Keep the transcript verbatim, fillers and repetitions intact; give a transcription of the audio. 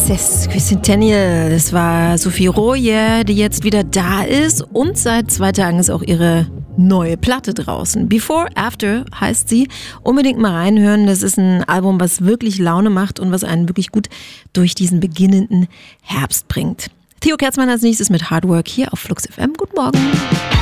Sesquicentennial, das war Sophie Royer, die jetzt wieder da ist und seit zwei Tagen ist auch ihre neue Platte draußen. Before, After heißt sie. Unbedingt mal reinhören, das ist ein Album, was wirklich Laune macht und was einen wirklich gut durch diesen beginnenden Herbst bringt. Theo Kerzmann als nächstes mit Hard Work hier auf Flux F M. Guten Morgen.